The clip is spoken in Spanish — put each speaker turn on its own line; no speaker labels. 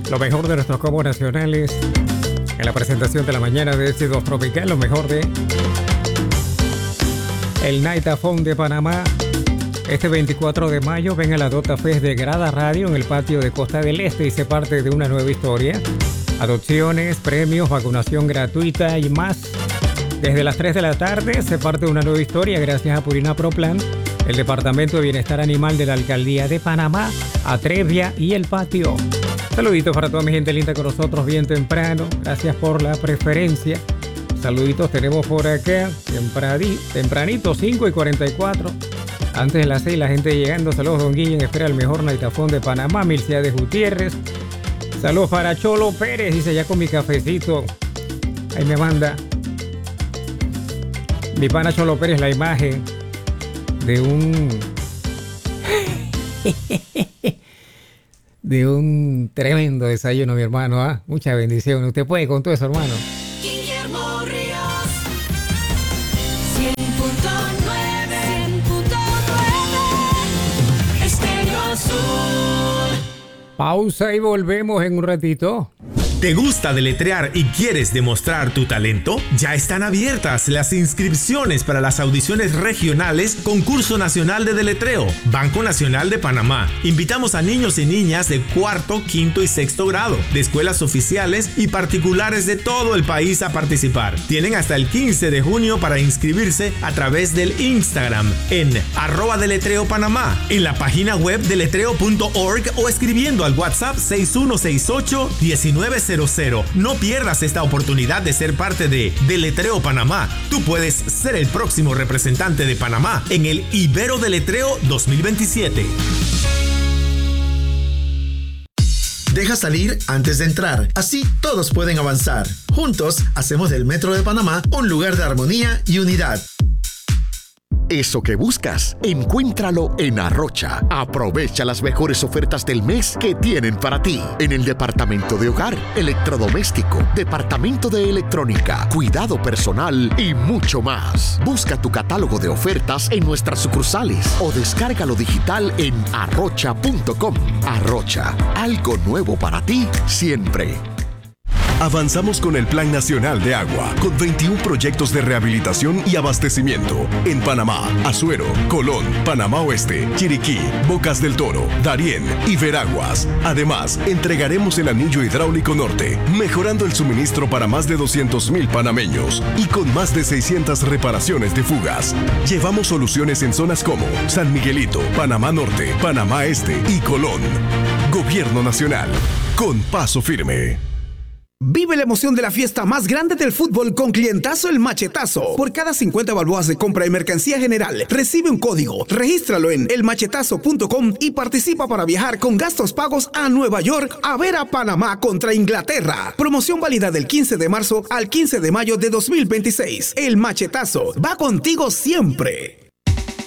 Lo mejor de nuestros combos nacionales en la presentación de la mañana de Éxitos Tropical. Lo mejor de el Naitafón de Panamá. Este 24 de mayo ven a la Dota Fest de Grada Radio en el patio de Costa del Este y se parte de una nueva historia. Adopciones, premios, vacunación gratuita y más. Desde las 3 de la tarde se parte de una nueva historia gracias a Purina Pro Plan, el Departamento de Bienestar Animal de la Alcaldía de Panamá, Atrevia y El Patio. Saluditos para toda mi gente linda con nosotros bien temprano. Gracias por la preferencia. Saluditos tenemos por acá, tempranito, 5:44. Antes de las 6 la gente llegando. Saludos don Guillén, espera el mejor Naitafón de Panamá. Milciades Gutiérrez. Saludos para Cholo Pérez, dice ya con mi cafecito. Ahí me manda mi pana Cholo Pérez la imagen de un tremendo desayuno, mi hermano. ¿Ah? Mucha bendición. Usted puede con todo eso, hermano.
Guillermo Ríos, 100.9, Estéreo Azul.
Pausa y volvemos en un ratito.
¿Te gusta deletrear y quieres demostrar tu talento? Ya están abiertas las inscripciones para las audiciones regionales Concurso Nacional de Deletreo, Banco Nacional de Panamá. Invitamos a niños y niñas de cuarto, quinto y sexto grado, de escuelas oficiales y particulares de todo el país a participar. Tienen hasta el 15 de junio para inscribirse a través del Instagram en @deletreopanamá, en la página web deletreo.org o escribiendo al WhatsApp 6168-1900. No pierdas esta oportunidad de ser parte de Deletreo Panamá. Tú puedes ser el próximo representante de Panamá en el Ibero Deletreo 2027.
Deja salir antes de entrar. Así todos pueden avanzar. Juntos hacemos del Metro de Panamá un lugar de armonía y unidad.
Eso que buscas, encuéntralo en Arrocha. Aprovecha las mejores ofertas del mes que tienen para ti. En el departamento de hogar, electrodoméstico, departamento de electrónica, cuidado personal y mucho más. Busca tu catálogo de ofertas en nuestras sucursales o descárgalo digital en arrocha.com. Arrocha, algo nuevo para ti siempre.
Avanzamos con el Plan Nacional de Agua, con 21 proyectos de rehabilitación y abastecimiento en Panamá, Azuero, Colón, Panamá Oeste, Chiriquí, Bocas del Toro, Darién y Veraguas. Además, entregaremos el anillo hidráulico norte, mejorando el suministro para más de 200,000 panameños y con más de 600 reparaciones de fugas. Llevamos soluciones en zonas como San Miguelito, Panamá Norte, Panamá Este y Colón. Gobierno Nacional, con paso firme.
Vive la emoción de la fiesta más grande del fútbol con Clientazo El Machetazo. Por cada 50 balboas de compra de mercancía general, recibe un código. Regístralo en elmachetazo.com y participa para viajar con gastos pagos a Nueva York a ver a Panamá contra Inglaterra. Promoción válida del 15 de marzo al 15 de mayo de 2026. El Machetazo va contigo siempre.